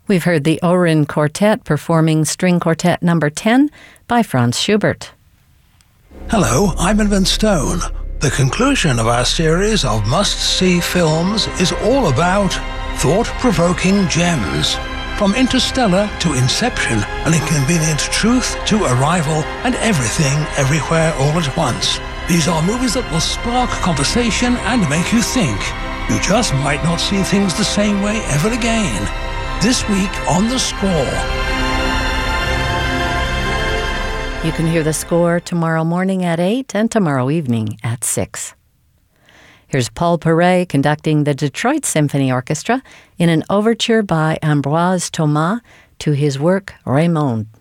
We've heard the Orin Quartet performing String Quartet number 10 by Franz Schubert. Hello, I'm Edmund Stone. The conclusion of our series of must-see films is all about thought-provoking gems. From Interstellar to Inception, An Inconvenient Truth to Arrival, and Everything, Everywhere, All at Once. These are movies that will spark conversation and make you think. You just might not see things the same way ever again. This week on The Score. You can hear The Score tomorrow morning at 8 and tomorrow evening at 6. Here's Paul Perret conducting the Detroit Symphony Orchestra in an overture by Ambroise Thomas to his work Raymond.